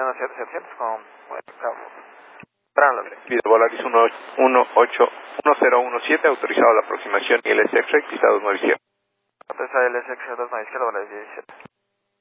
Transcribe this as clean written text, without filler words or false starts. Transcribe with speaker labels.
Speaker 1: 700 con...
Speaker 2: Pide Volaris 1017, autorizado la aproximación ILS X-Ray, pista 297.
Speaker 1: Entonces ILS X-Ray 297, Volaris 17.